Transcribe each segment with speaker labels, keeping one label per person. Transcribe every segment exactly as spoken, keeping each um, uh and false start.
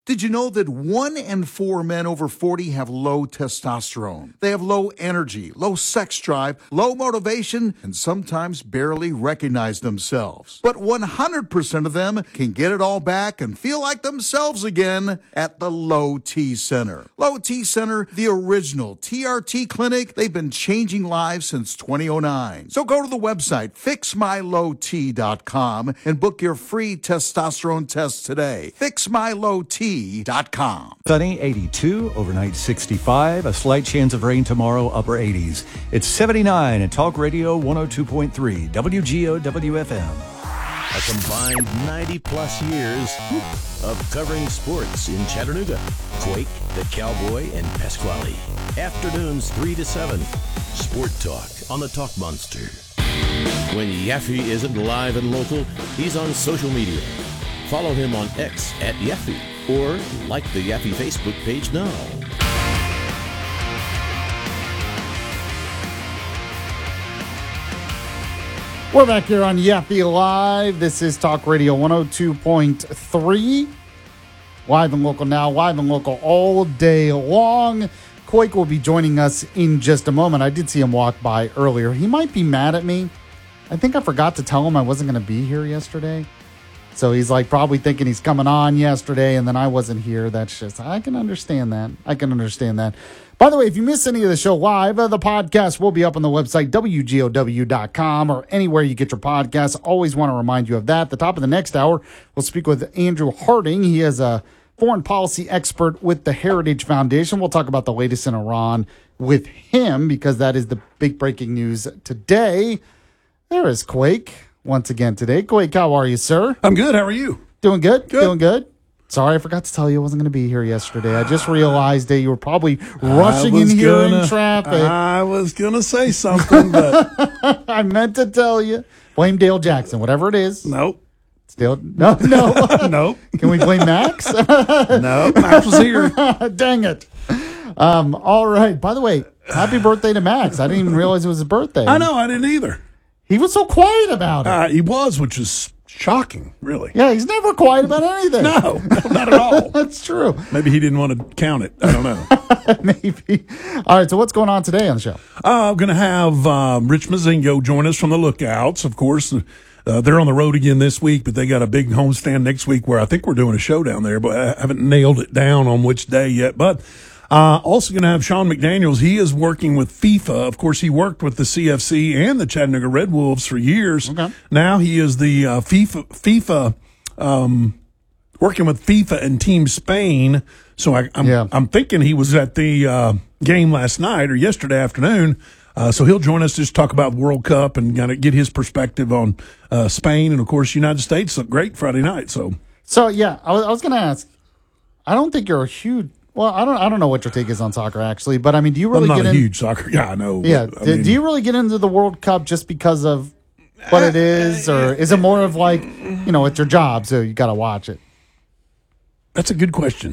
Speaker 1: Did you know that one in four men over forty have low testosterone? They have low energy, low sex drive, low motivation, and sometimes barely recognize themselves. But one hundred percent of them can get it all back and feel like themselves again at the Low T Center. Low T Center, the original T R T clinic. They've been changing lives since two thousand nine. So go to the website, fix my low t dot com, and book your free testosterone test today. fix my low t dot com.
Speaker 2: Sunny, eighty-two, overnight sixty-five, a slight chance of rain tomorrow, upper eighties. It's seventy-nine at Talk Radio one oh two point three, W G O W F M.
Speaker 3: A combined ninety plus years of covering sports in Chattanooga. Quake, the Cowboy, and Pasquale. Afternoons three to seven. Sport Talk on the Talk Monster. When Yaffe isn't live and local, he's on social media. Follow him on X at Yaffe or like the Yaffe Facebook page now.
Speaker 4: We're back here on Yaffe Live. This is Talk Radio one oh two point three. Live and local now, live and local all day long. Quake will be joining us in just a moment. I did see him walk by earlier. He might be mad at me. I think I forgot to tell him I wasn't going to be here yesterday. So he's like probably thinking he's coming on yesterday and then I wasn't here. That's just, I can understand that. I can understand that. By the way, if you miss any of the show live, uh, the podcast will be up on the website, W G O W dot com, or anywhere you get your podcasts. Always want to remind you of that. At the top of the next hour, we'll speak with Andrew Harding. He is a foreign policy expert with the Heritage Foundation. We'll talk about the latest in Iran with him because that is the big breaking news today. There is Quake once again today. Quake, how are you, sir?
Speaker 5: I'm good. How are you?
Speaker 4: Doing good?
Speaker 5: Good.
Speaker 4: Doing good? Sorry, I forgot to tell you I wasn't going to be here yesterday. I just realized that you were probably rushing in here
Speaker 5: gonna,
Speaker 4: in traffic.
Speaker 5: I was going to say something, but
Speaker 4: I meant to tell you. Blame Dale Jackson, whatever it is.
Speaker 5: nope.
Speaker 4: Still, no, no.
Speaker 5: Nope.
Speaker 4: Can we blame Max?
Speaker 5: No. Max was here.
Speaker 4: Dang it. Um, all right. By the way, happy birthday to Max. I didn't even realize it was his birthday.
Speaker 5: I know. I didn't either.
Speaker 4: He was so quiet about it.
Speaker 5: Uh, he was, which is shocking, really.
Speaker 4: Yeah, he's never quiet about anything.
Speaker 5: No, not at all.
Speaker 4: That's true.
Speaker 5: Maybe he didn't want to count it. I don't know.
Speaker 4: Maybe. All right, so what's going on today on the show?
Speaker 5: Uh, I'm going to have um, Rich Mazingo join us from the Lookouts. Of course, uh, they're on the road again this week, but they got a big homestand next week where I think we're doing a show down there, but I haven't nailed it down on which day yet. But uh, also going to have Sean McDaniels. He is working with FIFA. Of course, he worked with the C F C and the Chattanooga Red Wolves for years.
Speaker 4: Okay.
Speaker 5: Now he is the uh, FIFA, FIFA um, working with FIFA and Team Spain. So I, I'm,
Speaker 4: Yeah.
Speaker 5: I'm thinking he was at the uh, game last night or yesterday afternoon. Uh, so he'll join us to just talk about the World Cup and kind of get his perspective on uh, Spain. And, of course, United States looked great Friday night. So,
Speaker 4: So, yeah, I was, I was going to ask. I don't think you're a huge – well, I don't I don't know what your take is on soccer, actually. But, I mean, do you really
Speaker 5: I'm not
Speaker 4: get
Speaker 5: a
Speaker 4: in,
Speaker 5: huge soccer guy, I know.
Speaker 4: Yeah.
Speaker 5: but, I
Speaker 4: Do,
Speaker 5: mean,
Speaker 4: do you really get into the World Cup just because of what it is? Or is it more of like, you know, it's your job, so you got to watch it?
Speaker 5: That's a good question.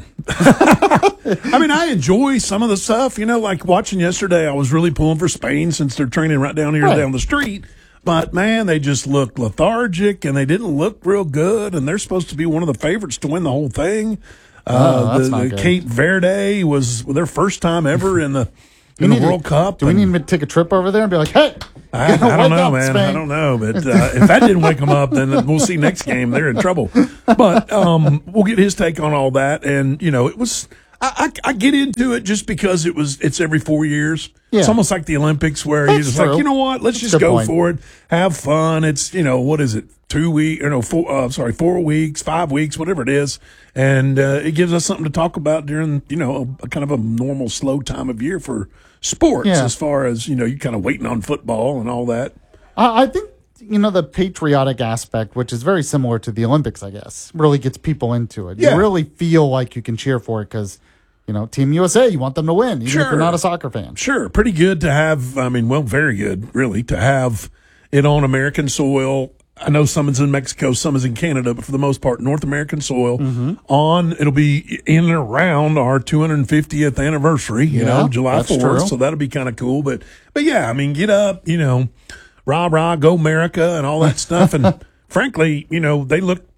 Speaker 5: I mean, I enjoy some of the stuff. You know, like watching yesterday, I was really pulling for Spain since they're training right down here
Speaker 4: Right.
Speaker 5: down the street. But, man, they just looked lethargic, and they didn't look real good, and they're supposed to be one of the favorites to win the whole thing.
Speaker 4: Oh,
Speaker 5: Uh,
Speaker 4: that's
Speaker 5: the,
Speaker 4: not
Speaker 5: the
Speaker 4: good.
Speaker 5: Cape Verde was their first time ever in the in
Speaker 4: We
Speaker 5: the
Speaker 4: need
Speaker 5: World
Speaker 4: to-
Speaker 5: Cup.
Speaker 4: Do we
Speaker 5: and
Speaker 4: need to take a trip over there and be like, hey,
Speaker 5: I, I
Speaker 4: wake
Speaker 5: don't know,
Speaker 4: up,
Speaker 5: man.
Speaker 4: Spain.
Speaker 5: I don't know. But uh, if that didn't wake them up, then we'll see next game. They're in trouble. But um, we'll get his take on all that. And, you know, it was I, I, I get into it just because it was it's every four years.
Speaker 4: Yeah.
Speaker 5: It's almost like the Olympics where
Speaker 4: That's
Speaker 5: you're just
Speaker 4: true.
Speaker 5: like, you know what? Let's
Speaker 4: That's
Speaker 5: just
Speaker 4: a good
Speaker 5: go
Speaker 4: point.
Speaker 5: for it. Have fun. It's, you know, what is it? Two weeks, or no, four, uh, sorry, four weeks, five weeks, whatever it is. And uh, it gives us something to talk about during, you know, a, a kind of a normal, slow time of year for sports
Speaker 4: Yeah.
Speaker 5: as far as, you know, you kind of waiting on football and all that.
Speaker 4: I I think, you know, the patriotic aspect, which is very similar to the Olympics, I guess, really gets people into it.
Speaker 5: Yeah.
Speaker 4: You really feel like you can cheer for it because, you know, Team U S A, you want them to win, even if
Speaker 5: Sure.
Speaker 4: you're not a soccer fan.
Speaker 5: Sure, pretty good to have. I mean, well, very good, really, to have it on American soil. I know some is in Mexico, some is in Canada, but for the most part, North American soil.
Speaker 4: Mm-hmm.
Speaker 5: On it'll be in and around our two hundred fiftieth anniversary. You
Speaker 4: Yeah,
Speaker 5: know, July
Speaker 4: that's
Speaker 5: fourth.
Speaker 4: true.
Speaker 5: So that'll be kind of cool. But but yeah, I mean, get up, you know, rah rah, go America, and all that stuff. And frankly, you know, they look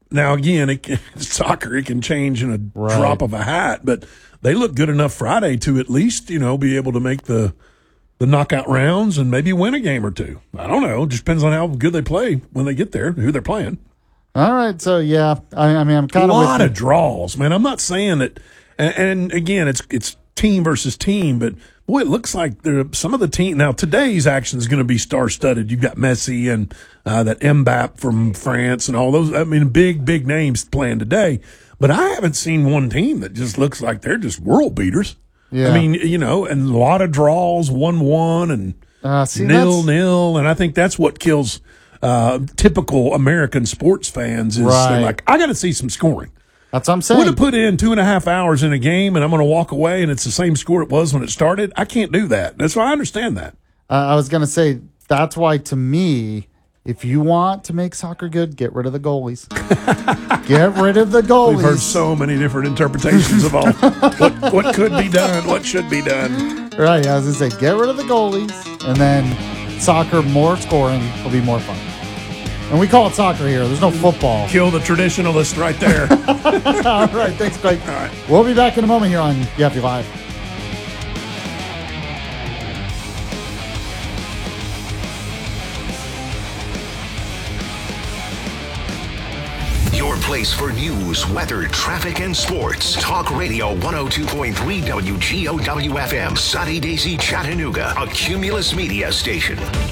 Speaker 5: Now, again, it can, soccer, it can change in a
Speaker 4: Right.
Speaker 5: drop of a hat, but they look good enough Friday to at least, you know, be able to make the the knockout rounds and maybe win a game or two. I don't know. Just depends on how good they play when they get there, who they're playing.
Speaker 4: All right, so yeah, I, I mean, I'm
Speaker 5: A
Speaker 4: kind of
Speaker 5: lot
Speaker 4: with
Speaker 5: of draws, man. I'm not saying that, and, and again, it's it's team versus team, but boy, it looks like there some of the team now. Today's action is going to be star-studded. You've got Messi and uh, that Mbappe from France and all those. I mean, big big names playing today. But I haven't seen one team that just looks like they're just world beaters.
Speaker 4: Yeah.
Speaker 5: I mean, you know, and a lot of draws, one one and
Speaker 4: Uh, see,
Speaker 5: nil
Speaker 4: that's-
Speaker 5: nil, and I think that's what kills uh, typical American sports fans. Is
Speaker 4: Right.
Speaker 5: they're like, I got to see some scoring.
Speaker 4: That's what I'm
Speaker 5: I'm
Speaker 4: saying.
Speaker 5: going to put in two and a half hours in a game, and I'm going to walk away, and it's the same score it was when it started. I can't do that. That's why I understand that.
Speaker 4: Uh, I was going to say, that's why to me, if you want to make soccer good, get rid of the goalies. Get rid of the goalies.
Speaker 5: We've heard so many different interpretations of all what, what could be done, what should be done.
Speaker 4: Right, I was going to say, get rid of the goalies, and then soccer, more scoring will be more fun. And we call it soccer here. There's no football.
Speaker 5: Kill the traditionalist right there.
Speaker 4: All right, thanks, Craig.
Speaker 5: All right.
Speaker 4: We'll be back in a moment here on Yappy Live.
Speaker 6: Your place for news, weather, traffic, and sports. Talk Radio one oh two point three W G O W F M, Sunny Daisy, Chattanooga, a Cumulus Media station.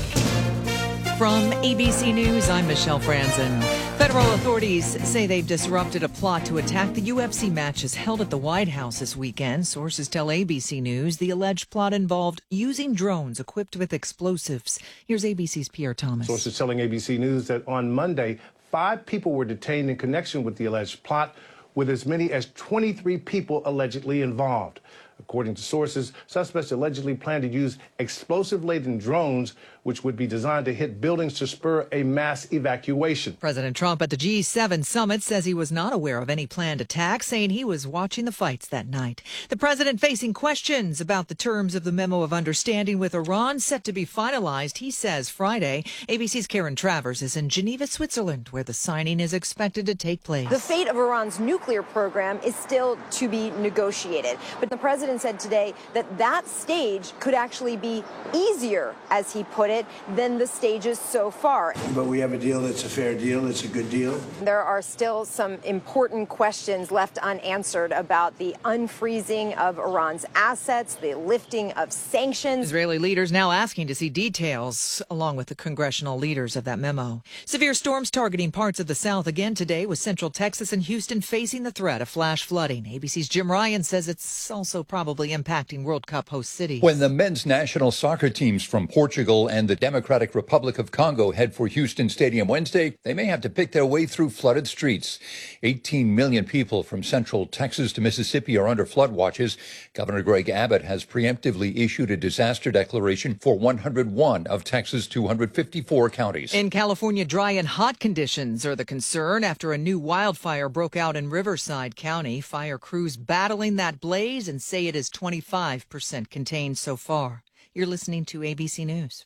Speaker 7: From A B C News, I'm Michelle Franzen. Federal authorities say they've disrupted a plot to attack the U F C matches held at the White House this weekend. Sources tell A B C News the alleged plot involved using drones equipped with explosives. Here's A B C's Pierre Thomas.
Speaker 8: Sources telling A B C News that on Monday, five people were detained in connection with the alleged plot, with as many as twenty-three people allegedly involved. According to sources, suspects allegedly plan to use explosive-laden drones, which would be designed to hit buildings to spur a mass evacuation.
Speaker 7: President Trump at the G seven summit says he was not aware of any planned attack, saying he was watching the fights that night. The president facing questions about the terms of the memo of understanding with Iran set to be finalized, he says Friday. A B C's Karen Travers is in Geneva, Switzerland, where the signing is expected to take place.
Speaker 9: The fate of Iran's nuclear program is still to be negotiated. But the president said today that that stage could actually be easier, as he put it, than the stages so far.
Speaker 10: But we have a deal that's a fair deal. It's a good deal.
Speaker 9: There are still some important questions left unanswered about the unfreezing of Iran's assets, the lifting of sanctions.
Speaker 7: Israeli leaders now asking to see details, along with the congressional leaders of that memo. Severe storms targeting parts of the South again today, with central Texas and Houston facing the threat of flash flooding. A B C's Jim Ryan says it's also probably impacting World Cup host cities.
Speaker 11: When the men's national soccer teams from Portugal and the Democratic Republic of Congo head for Houston Stadium Wednesday, they may have to pick their way through flooded streets. eighteen million people from central Texas to Mississippi are under flood watches. Governor Greg Abbott has preemptively issued a disaster declaration for one hundred one of Texas' two hundred fifty-four counties.
Speaker 7: In California, dry and hot conditions are the concern after a new wildfire broke out in Riverside County. Fire crews battling that blaze and say it is twenty-five percent contained so far. You're listening to A B C News.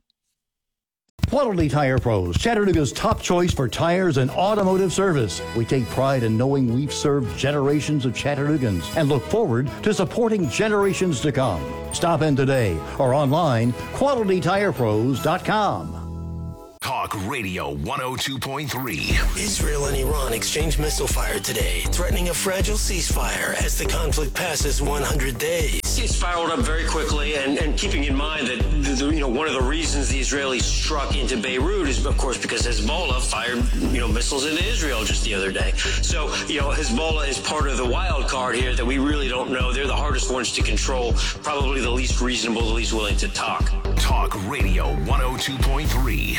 Speaker 12: Quality Tire Pros, Chattanooga's top choice for tires and automotive service. We take pride in knowing we've served generations of Chattanoogans and look forward to supporting generations to come. Stop in today or online, quality tire pros dot com.
Speaker 6: Talk Radio one oh two point three.
Speaker 13: Israel and Iran exchange missile fire today, threatening a fragile ceasefire as the conflict passes one hundred days.
Speaker 14: It spiraled up very quickly, and, and keeping in mind that the, the, you know one of the reasons the Israelis struck into Beirut is, of course, because Hezbollah fired you know missiles into Israel just the other day. So you know Hezbollah is part of the wild card here that we really don't know. They're the hardest ones to control, probably the least reasonable, the least willing to talk.
Speaker 6: Talk Radio one oh two point three.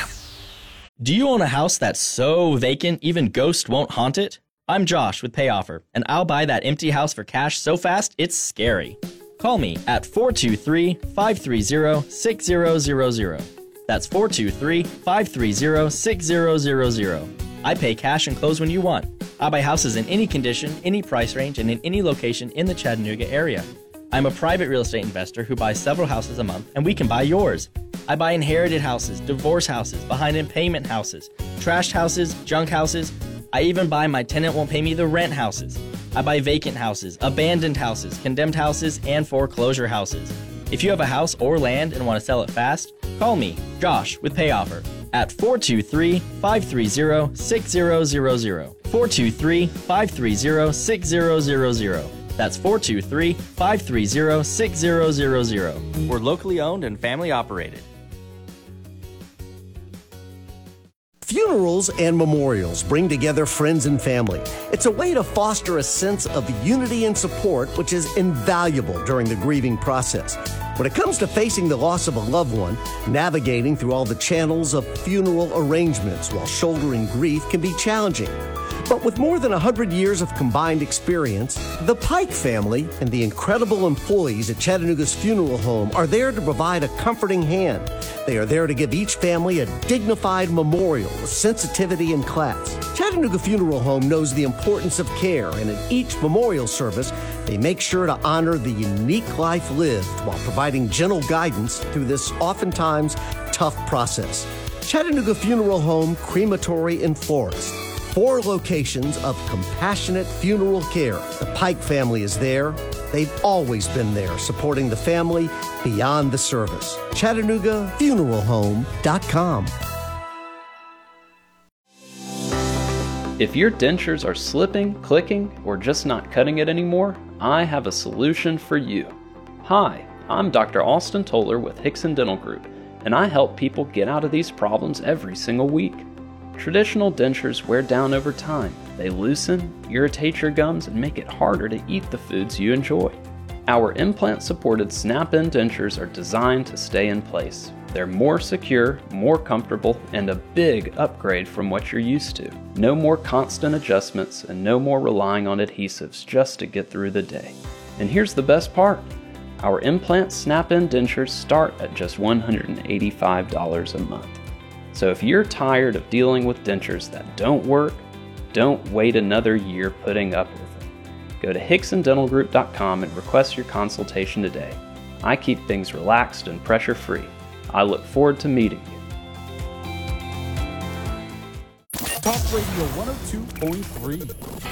Speaker 15: Do you own a house that's so vacant even ghosts won't haunt it? I'm Josh with PayOffer, and I'll buy that empty house for cash so fast it's scary. Call me at four two three, five three zero, six zero zero zero. That's four two three, five three zero, six zero zero zero. I pay cash and close when you want. I buy houses in any condition, any price range, and in any location in the Chattanooga area. I'm a private real estate investor who buys several houses a month, and we can buy yours. I buy inherited houses, divorce houses, behind in payment houses, trashed houses, junk houses. I even buy my tenant won't pay me the rent houses. I buy vacant houses, abandoned houses, condemned houses, and foreclosure houses. If you have a house or land and want to sell it fast, call me, Josh, with PayOffer at four two three, five three zero, six zero zero zero. four two three, five three zero, six zero zero zero. That's four two three, five three zero, six zero zero zero. We're locally owned and family operated.
Speaker 16: Funerals and memorials bring together friends and family. It's a way to foster a sense of unity and support, which is invaluable during the grieving process. When it comes to facing the loss of a loved one, navigating through all the channels of funeral arrangements while shouldering grief can be challenging. But with more than one hundred years of combined experience, the Pike family and the incredible employees at Chattanooga's funeral home are there to provide a comforting hand. They are there to give each family a dignified memorial with sensitivity and class. Chattanooga Funeral Home knows the importance of care, and in each memorial service, they make sure to honor the unique life lived while providing gentle guidance through this oftentimes tough process. Chattanooga Funeral Home, Crematory, and Florist. Four locations of compassionate funeral care. The Pike family is there. They've always been there, supporting the family beyond the service. Chattanooga Funeral Home dot com.
Speaker 17: If your dentures are slipping, clicking, or just not cutting it anymore, I have a solution for you. Hi, I'm Doctor Austin Toller with Hickson Dental Group, and I help people get out of these problems every single week. Traditional dentures wear down over time. They loosen, irritate your gums, and make it harder to eat the foods you enjoy. Our implant-supported snap-in dentures are designed to stay in place. They're more secure, more comfortable, and a big upgrade from what you're used to. No more constant adjustments and no more relying on adhesives just to get through the day. And here's the best part. Our implant snap-in dentures start at just one hundred eighty-five dollars a month. So if you're tired of dealing with dentures that don't work, don't wait another year putting up with it. Go to Hickson Dental Group dot com and request your consultation today. I keep things relaxed and pressure-free. I look forward to meeting you.
Speaker 4: Talk Radio one oh two point three.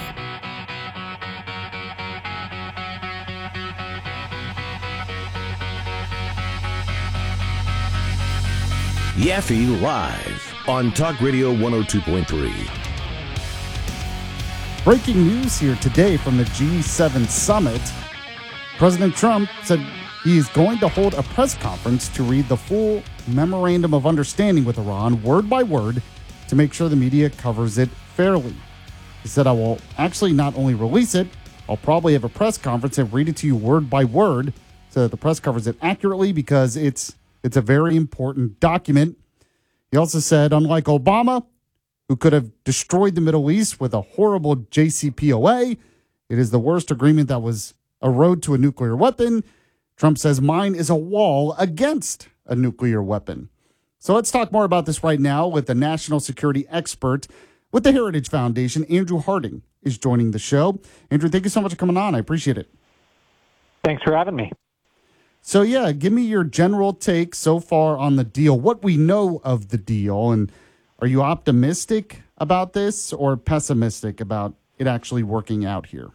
Speaker 3: Yaffe Live on Talk Radio one oh two point three.
Speaker 4: Breaking news here today from the G seven summit. President Trump said he is going to hold a press conference to read the full memorandum of understanding with Iran word by word to make sure the media covers it fairly. He said, I will actually not only release it, I'll probably have a press conference and read it to you word by word so that the press covers it accurately because it's It's a very important document. He also said, unlike Obama, who could have destroyed the Middle East with a horrible J C P O A, it is the worst agreement that was a road to a nuclear weapon. Trump says mine is a wall against a nuclear weapon. So let's talk more about this right now with the national security expert with the Heritage Foundation. Andrew Harding is joining the show. Andrew, thank you so much for coming on. I appreciate it.
Speaker 18: Thanks for having me.
Speaker 4: So, yeah, give me your general take so far on the deal, what we know of the deal, and are you optimistic about this or pessimistic about it actually working out here?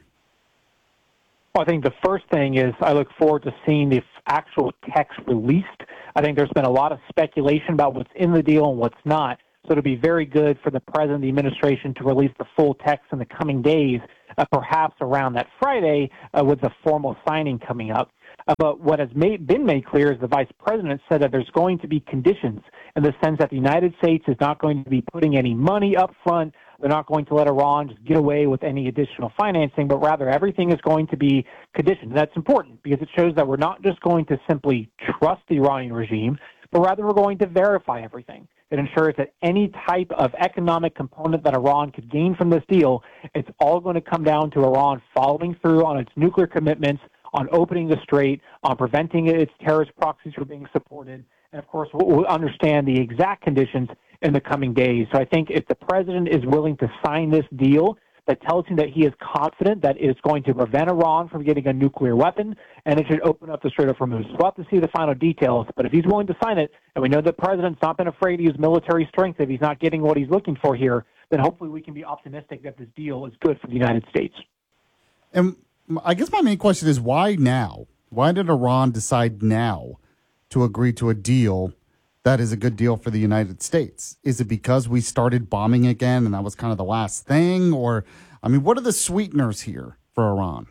Speaker 18: Well, I think the first thing is I look forward to seeing the actual text released. I think there's been a lot of speculation about what's in the deal and what's not, so it'll be very good for the president and the administration to release the full text in the coming days, uh, perhaps around that Friday uh, with the formal signing coming up. Uh, but what has made, been made clear is the vice president said that there's going to be conditions in the sense that the United States is not going to be putting any money up front. They're not going to let Iran just get away with any additional financing, but rather everything is going to be conditioned. And that's important because it shows that we're not just going to simply trust the Iranian regime, but rather we're going to verify everything. It ensures that any type of economic component that Iran could gain from this deal, it's all going to come down to Iran following through on its nuclear commitments, on opening the strait, on preventing its terrorist proxies from being supported. And, of course, we'll understand the exact conditions in the coming days. So I think if the president is willing to sign this deal, that tells him that he is confident that it's going to prevent Iran from getting a nuclear weapon, and it should open up the Strait of Hormuz. So we'll have to see the final details. But if he's willing to sign it, and we know the president's not been afraid to use military strength if he's not getting what he's looking for here, then hopefully we can be optimistic that this deal is good for the United States.
Speaker 4: And I guess my main question is, why now? Why did Iran decide now to agree to a deal that is a good deal for the United States? Is it because we started bombing again and that was kind of the last thing? Or, I mean, what are the sweeteners here for Iran?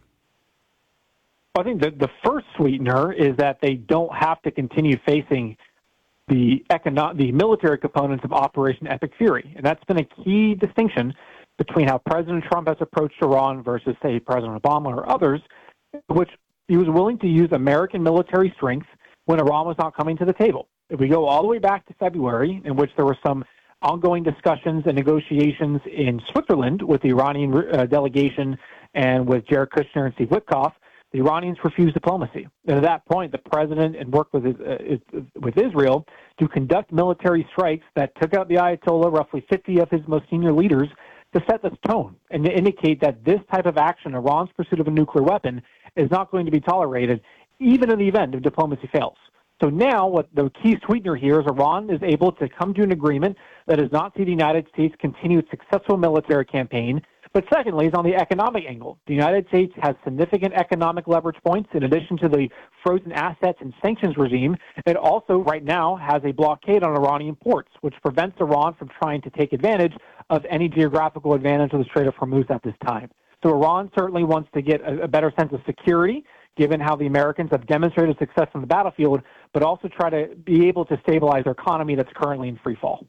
Speaker 18: I think that the first sweetener is that they don't have to continue facing the econo- the military components of Operation Epic Fury. And that's been a key distinction between how President Trump has approached Iran versus, say, President Obama or others, which he was willing to use American military strength when Iran was not coming to the table. If we go all the way back to February, in which there were some ongoing discussions and negotiations in Switzerland with the Iranian uh, delegation and with Jared Kushner and Steve Witkoff, the Iranians refused diplomacy. And at that point, the president and worked with, his, uh, with Israel to conduct military strikes that took out the Ayatollah, roughly fifty of his most senior leaders, to set this tone and to indicate that this type of action, Iran's pursuit of a nuclear weapon, is not going to be tolerated, even in the event of diplomacy fails. So now what the key sweetener here is Iran is able to come to an agreement that does not see the United States continue its successful military campaign. But secondly, is on the economic angle. The United States has significant economic leverage points in addition to the frozen assets and sanctions regime. It also right now has a blockade on Iranian ports, which prevents Iran from trying to take advantage of any geographical advantage of the Strait of Hormuz at this time. So Iran certainly wants to get a, a better sense of security, given how the Americans have demonstrated success on the battlefield, but also try to be able to stabilize their economy that's currently in free fall.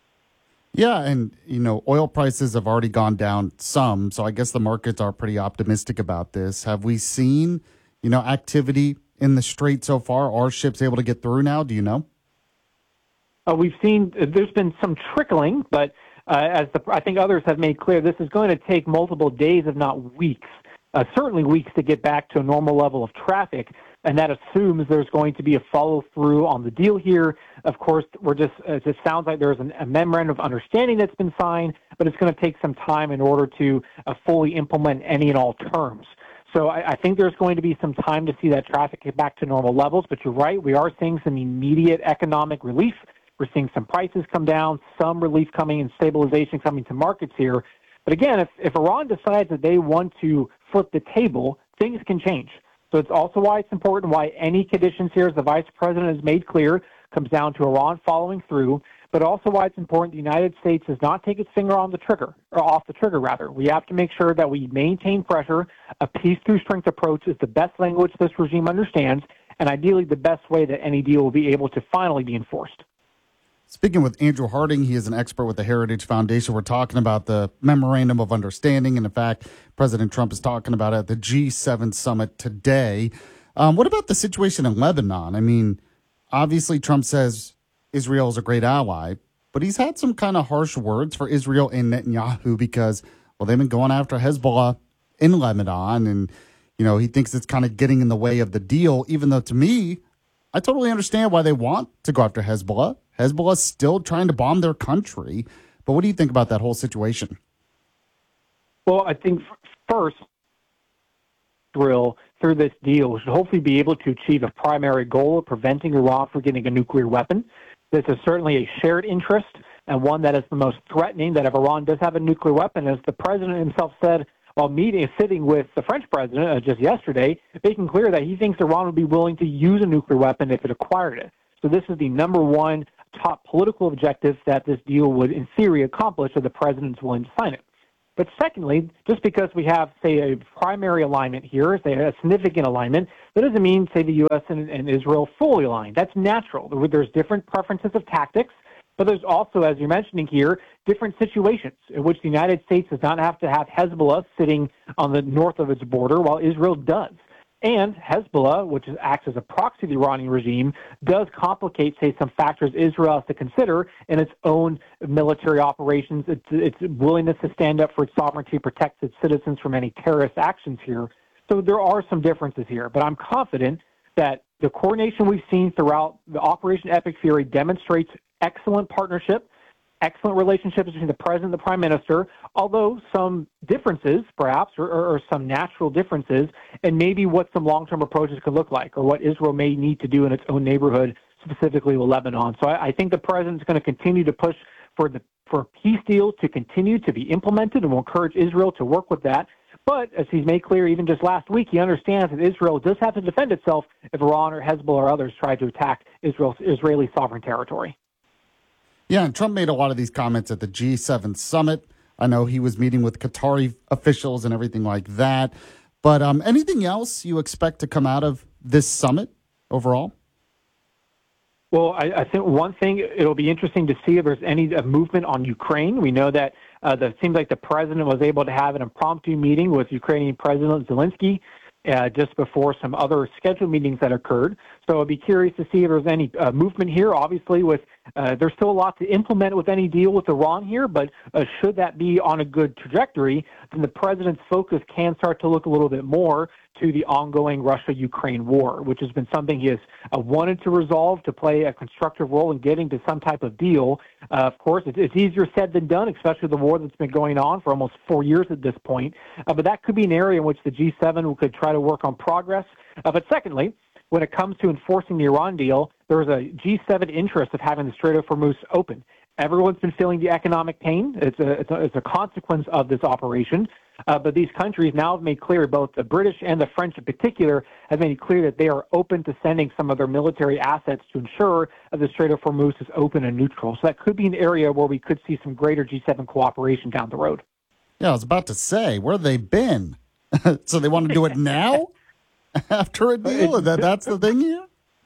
Speaker 4: Yeah, and, you know, oil prices have already gone down some, so I guess the markets are pretty optimistic about this. Have we seen, you know, activity in the Strait so far? Are ships able to get through now? Do you know?
Speaker 18: Uh, we've seen, uh, there's been some trickling, but uh, as the, I think others have made clear, this is going to take multiple days, if not weeks, uh, certainly weeks to get back to a normal level of traffic. And that assumes there's going to be a follow-through on the deal here. Of course, we're just, it just sounds like there's an, a memorandum of understanding that's been signed, but it's going to take some time in order to uh, fully implement any and all terms. So I, I think there's going to be some time to see that traffic get back to normal levels. But you're right, we are seeing some immediate economic relief. We're seeing some prices come down, some relief coming and stabilization coming to markets here. But again, if, if Iran decides that they want to flip the table, things can change. So it's also why it's important, why any conditions here, as the vice president has made clear, comes down to Iran following through, but also why it's important the United States does not take its finger on the trigger, or off the trigger, rather. We have to make sure that we maintain pressure. A peace-through-strength approach is the best language this regime understands, and ideally the best way that any deal will be able to finally be enforced.
Speaker 4: Speaking with Andrew Harding, he is an expert with the Heritage Foundation. We're talking about the Memorandum of Understanding, and in fact, President Trump is talking about it at the G seven summit today. Um, what about the situation in Lebanon? I mean, obviously Trump says Israel is a great ally, but he's had some kind of harsh words for Israel and Netanyahu because, well, they've been going after Hezbollah in Lebanon, and, you know, he thinks it's kind of getting in the way of the deal, even though to me, I totally understand why they want to go after Hezbollah. Hezbollah's still trying to bomb their country. But what do you think about that whole situation?
Speaker 18: Well, I think first, Israel, through this deal, should hopefully be able to achieve a primary goal of preventing Iran from getting a nuclear weapon. This is certainly a shared interest and one that is the most threatening, that if Iran does have a nuclear weapon, as the president himself said while meeting, sitting with the French president uh, just yesterday, making clear that he thinks Iran would be willing to use a nuclear weapon if it acquired it. So this is the number one top political objective that this deal would, in theory, accomplish if the president's willing to sign it. But secondly, just because we have, say, a primary alignment here, say a significant alignment, that doesn't mean, say, the U S and, and Israel fully aligned. That's natural. There's different preferences of tactics, but there's also, as you're mentioning here, different situations in which the United States does not have to have Hezbollah sitting on the north of its border while Israel does. And Hezbollah, which acts as a proxy of the Iranian regime, does complicate, say, some factors Israel has to consider in its own military operations, its, its willingness to stand up for its sovereignty, protect its citizens from any terrorist actions here. So there are some differences here, but I'm confident that the coordination we've seen throughout the Operation Epic Fury demonstrates excellent partnership, excellent relationships between the president and the prime minister, although some differences, perhaps, or, or, or some natural differences, and maybe what some long-term approaches could look like, or what Israel may need to do in its own neighborhood, specifically with Lebanon. So I, I think the president is going to continue to push for the for a peace deal to continue to be implemented, and will encourage Israel to work with that. But as he's made clear even just last week, he understands that Israel does have to defend itself if Iran or Hezbollah or others try to attack Israel's Israeli sovereign territory.
Speaker 4: Yeah, and Trump made a lot of these comments at the G seven summit. I know he was meeting with Qatari officials and everything like that. But um, anything else you expect to come out of this summit overall?
Speaker 18: Well, I, I think one thing, it'll be interesting to see if there's any uh, movement on Ukraine. We know that uh, the, it seems like the president was able to have an impromptu meeting with Ukrainian President Zelensky uh, just before some other scheduled meetings that occurred. So I'll be curious to see if there's any uh, movement here. Obviously, with uh, there's still a lot to implement with any deal with Iran here, but uh, should that be on a good trajectory, then the president's focus can start to look a little bit more to the ongoing Russia-Ukraine war, which has been something he has uh, wanted to resolve, to play a constructive role in getting to some type of deal. Uh, of course, it's, it's easier said than done, especially the war that's been going on for almost four years at this point. Uh, but that could be an area in which the G seven could try to work on progress. Uh, but secondly, when it comes to enforcing the Iran deal, there is a G seven interest of having the Strait of Hormuz open. Everyone's been feeling the economic pain. It's a, it's a, it's a consequence of this operation. Uh, but these countries now have made clear, both the British and the French in particular, have made it clear that they are open to sending some of their military assets to ensure that the Strait of Hormuz is open and neutral. So that could be an area where we could see some greater G seven cooperation down the road.
Speaker 4: Yeah, I was about to say, where have they been? So they want to do it now? After a deal? That, that's the thing here?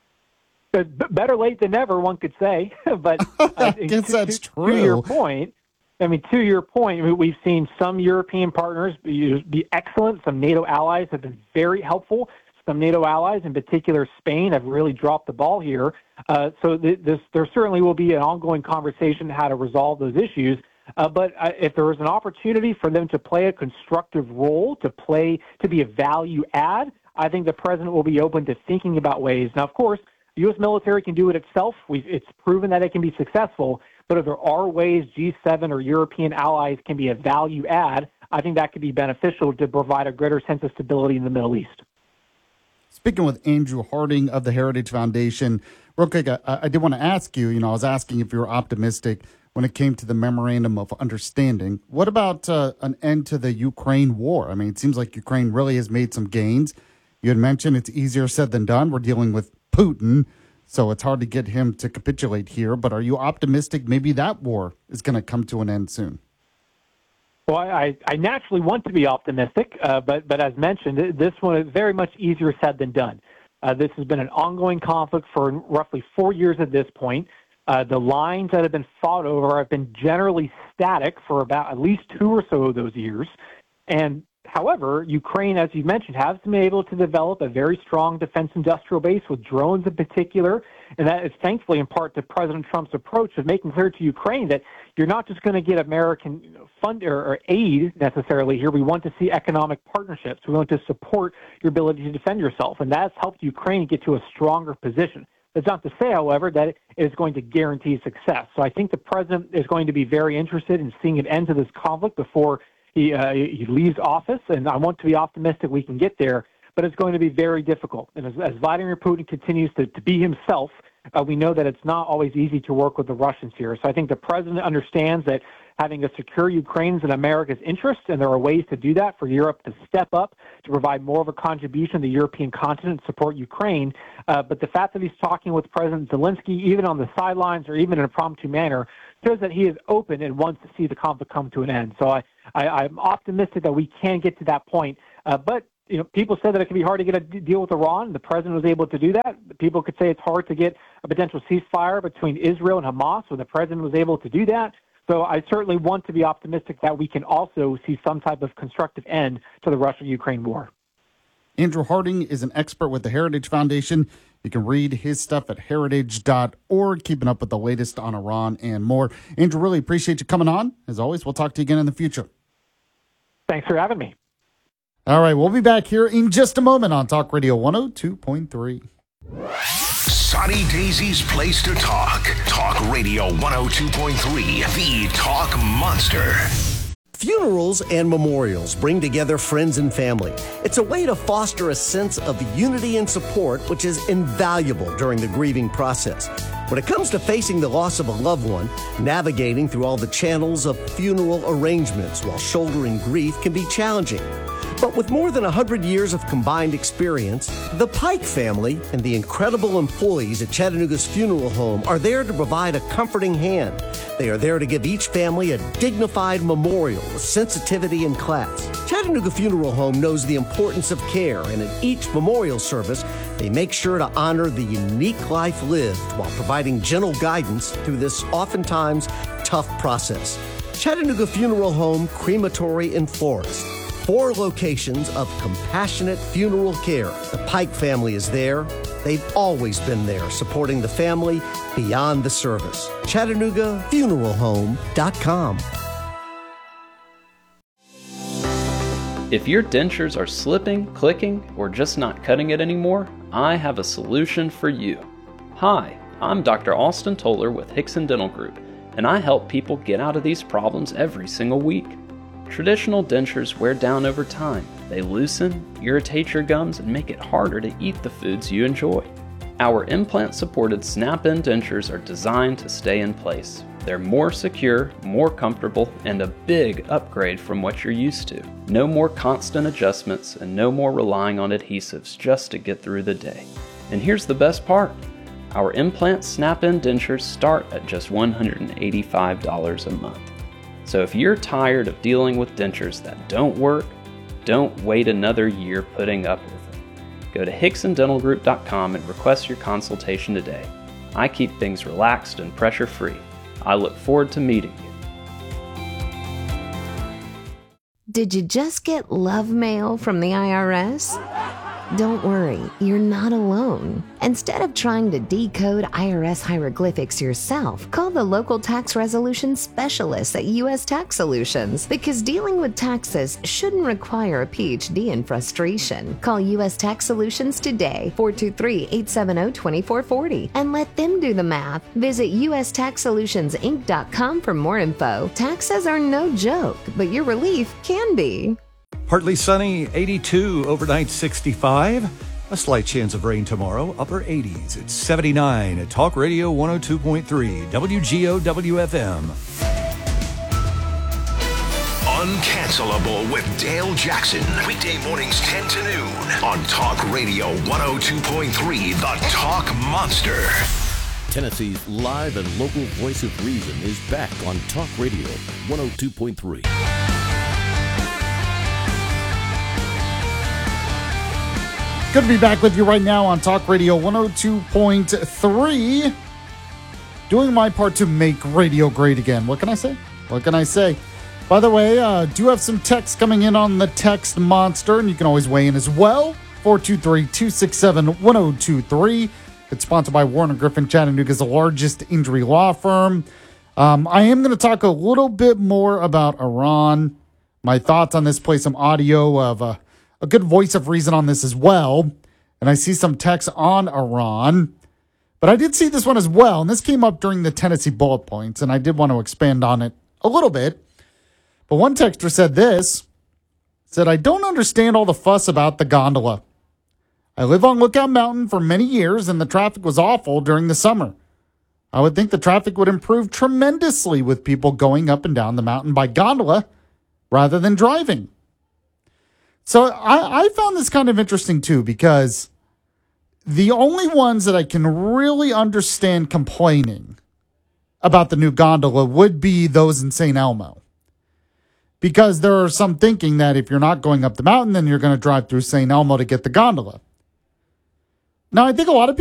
Speaker 18: Better late than never, one could say. But uh,
Speaker 4: I guess
Speaker 18: to,
Speaker 4: that's
Speaker 18: to,
Speaker 4: true.
Speaker 18: To your point, I mean, to your point, we've seen some European partners be, be excellent. Some NATO allies have been very helpful. Some NATO allies, in particular Spain, have really dropped the ball here. Uh, so th- this, there certainly will be an ongoing conversation how to resolve those issues. Uh, but uh, if there is an opportunity for them to play a constructive role, to play, to be a value add, I think the president will be open to thinking about ways. Now, of course, the U S military can do it itself. We've, it's proven that it can be successful. But if there are ways G seven or European allies can be a value add, I think that could be beneficial to provide a greater sense of stability in the Middle East.
Speaker 4: Speaking with Andrew Harding of the Heritage Foundation, real quick, I, I did want to ask you, you know, I was asking if you were optimistic when it came to the Memorandum of Understanding. What about uh, an end to the Ukraine war? I mean, it seems like Ukraine really has made some gains. You had mentioned it's easier said than done. We're dealing with Putin, so it's hard to get him to capitulate here. But are you optimistic maybe that war is going to come to an end soon?
Speaker 18: Well, I, I naturally want to be optimistic, uh, but, but as mentioned, this one is very much easier said than done. Uh, this has been an ongoing conflict for roughly four years at this point. Uh, the lines that have been fought over have been generally static for about at least two or so of those years. And however, Ukraine, as you mentioned, has been able to develop a very strong defense industrial base with drones in particular. And that is thankfully in part to President Trump's approach of making clear to Ukraine that you're not just going to get American you know, fund or, or aid necessarily here. We want to see economic partnerships. We want to support your ability to defend yourself. And that's helped Ukraine get to a stronger position. That's not to say, however, that it is going to guarantee success. So I think the president is going to be very interested in seeing an end to this conflict before he, uh, he leaves office, and I want to be optimistic we can get there, but it's going to be very difficult. And as, as Vladimir Putin continues to, to be himself, uh, we know that it's not always easy to work with the Russians here. So I think the president understands that having a secure Ukraine is in America's interest, and there are ways to do that for Europe to step up, to provide more of a contribution to the European continent to support Ukraine. Uh, but the fact that he's talking with President Zelensky, even on the sidelines or even in an impromptu manner, shows that he is open and wants to see the conflict come to an end. So I, I, I'm optimistic that we can get to that point. Uh, but you know, people said that it can be hard to get a deal with Iran. The president was able to do that. People could say it's hard to get a potential ceasefire between Israel and Hamas, when the president was able to do that. So I certainly want to be optimistic that we can also see some type of constructive end to the Russia-Ukraine war.
Speaker 4: Andrew Harding is an expert with the Heritage Foundation. You can read his stuff at heritage dot org, keeping up with the latest on Iran and more. Andrew, really appreciate you coming on. As always, we'll talk to you again in the future.
Speaker 18: Thanks for having me.
Speaker 4: All right, we'll be back here in just a moment on Talk Radio one oh two point three.
Speaker 6: Sonny Daisy's place to talk. Talk Radio one oh two point three, the Talk Monster.
Speaker 16: Funerals and memorials bring together friends and family. It's a way to foster a sense of unity and support, which is invaluable during the grieving process. When it comes to facing the loss of a loved one, navigating through all the channels of funeral arrangements while shouldering grief can be challenging. But with more than one hundred years of combined experience, the Pike family and the incredible employees at Chattanooga's funeral home are there to provide a comforting hand. They are there to give each family a dignified memorial with sensitivity and class. Chattanooga Funeral Home knows the importance of care, and in each memorial service, they make sure to honor the unique life lived while providing gentle guidance through this oftentimes tough process. Chattanooga Funeral Home, Crematory, and Florist. Four locations of compassionate funeral care. The Pike family is there. They've always been there, supporting the family beyond the service. Chattanooga Funeral Home dot com.
Speaker 17: If your dentures are slipping, clicking, or just not cutting it anymore, I have a solution for you. Hi, I'm Doctor Austin Toller with Hickson Dental Group, and I help people get out of these problems every single week. Traditional dentures wear down over time. They loosen, irritate your gums, and make it harder to eat the foods you enjoy. Our implant-supported snap-in dentures are designed to stay in place. They're more secure, more comfortable, and a big upgrade from what you're used to. No more constant adjustments and no more relying on adhesives just to get through the day. And here's the best part. Our implant snap-in dentures start at just one hundred eighty-five dollars a month. So if you're tired of dealing with dentures that don't work, don't wait another year putting up with it. Go to Hickson Dental Group dot com and request your consultation today. I keep things relaxed and pressure-free. I look forward to meeting you.
Speaker 19: Did you just get love mail from the I R S? Don't worry, you're not alone. Instead of trying to decode I R S hieroglyphics yourself, call the local tax resolution specialists at U S Tax Solutions, because dealing with taxes shouldn't require a P H D in frustration. Call U S Tax Solutions today, four two three, eight seven zero, two four four zero, and let them do the math. Visit U S Tax Solutions Inc dot com for more info. Taxes are no joke, but your relief can be.
Speaker 2: Partly sunny, eighty-two, overnight sixty-five. A slight chance of rain tomorrow, upper eighties. It's seventy-nine at Talk Radio one oh two point three, W G O W F M.
Speaker 6: Uncancelable with Dale Jackson. Weekday mornings ten to noon on Talk Radio one oh two point three, The Talk Monster.
Speaker 3: Tennessee's live and local voice of reason is back on Talk Radio one oh two point three.
Speaker 4: Good to be back with you right now on Talk Radio one oh two point three. Doing my part to make radio great again. What can I say? What can I say? By the way, uh, do have some text coming in on the text monster, and you can always weigh in as well. four two three, two six seven, one oh two three. It's sponsored by Warner Griffin, Chattanooga's largest injury law firm. Um, I am going to talk a little bit more about Iran. My thoughts on this, play some audio of uh, a good voice of reason on this as well. And I see some text on Iran. But I did see this one as well. And this came up during the Tennessee bullet points. And I did want to expand on it a little bit. But one texter said this. Said, I don't understand all the fuss about the gondola. I live on Lookout Mountain for many years, and the traffic was awful during the summer. I would think the traffic would improve tremendously with people going up and down the mountain by gondola rather than driving. So I, I found this kind of interesting too, because the only ones that I can really understand complaining about the new gondola would be those in Saint Elmo. Because there are some thinking that if you're not going up the mountain, then you're going to drive through Saint Elmo to get the gondola. Now, I think a lot of people